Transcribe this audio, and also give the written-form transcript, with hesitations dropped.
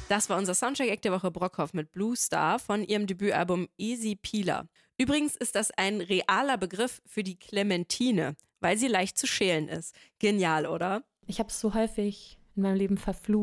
Das war unser Soundcheck-Act der Woche, Brockhoff mit Blue Star von ihrem Debütalbum Easy Peeler. Übrigens ist das ein realer Begriff für die Clementine, weil sie leicht zu schälen ist. Genial, oder? Ich habe es so häufig in meinem Leben verflucht.